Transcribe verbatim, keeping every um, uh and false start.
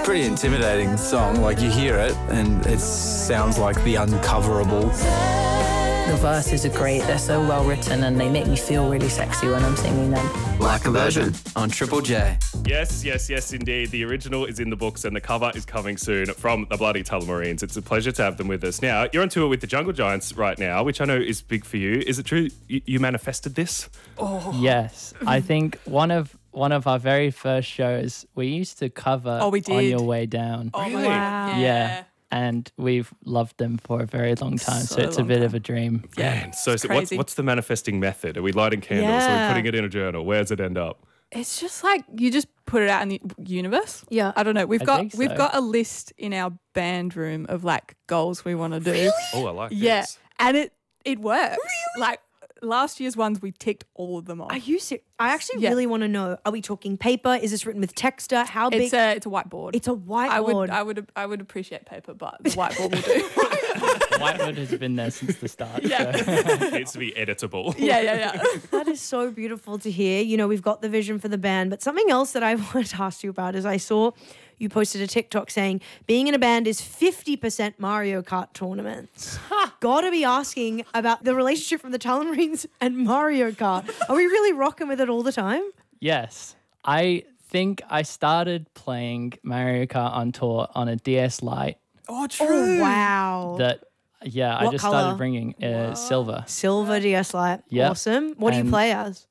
pretty intimidating song. Like, you hear it and it sounds like the uncoverable. The verses are great. They're so well written and they make me feel really sexy when I'm singing them. Like a Virgin on Triple J. Yes, yes, yes, indeed. The original is in the books and the cover is coming soon from the Bloody Tullamarines. It's a pleasure to have them with us. Now, you're on tour with the Jungle Giants right now, which I know is big for you. Is it true you, you manifested this? Oh. Yes. I think one of one of our very first shows, we used to cover Oh, we did. On Your Way Down. Oh, Really? wow. Yeah. Yeah. And we've loved them for a very long time, so, So it's a long bit time. of a dream. Man, so, it's so what's, crazy. what's the manifesting method? Are we lighting candles? Are we Yeah. putting it in a journal? Where does it end up? It's just like you just put it out in the universe. Yeah. I don't know. We've I got think so. we've got a list in our band room of like goals we want to do. Oh, I like Yeah. this. And it it works. Like last year's ones we ticked all of them off. Are you serious? I actually Yeah. really want to know, are we talking paper? Is this written with Texter? How big? It's a it's a whiteboard. It's a whiteboard. I would I would I would appreciate paper, but the whiteboard will do. Whitewood has been there since the start. Yeah. So. It needs to be editable. yeah, yeah, yeah. That is so beautiful to hear. You know, we've got the vision for the band, but something else that I wanted to ask you about is I saw you posted a TikTok saying being in a band is fifty percent Mario Kart tournaments. Gotta be asking about the relationship from the Tullamarines and Mario Kart. Are we really rocking with it all the time? Yes. I think I started playing Mario Kart on tour on a D S Lite Oh, true. Oh, wow. that, yeah, I What just colour? started bringing uh, silver. Silver D S Lite. Yep. Awesome. What do you And- play as?